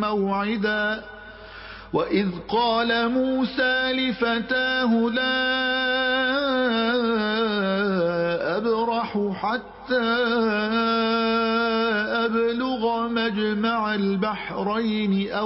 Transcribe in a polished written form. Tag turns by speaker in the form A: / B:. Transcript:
A: موعدا وإذ قال موسى لفتاه لا أبرح حتى أبلغ مجمع البحرين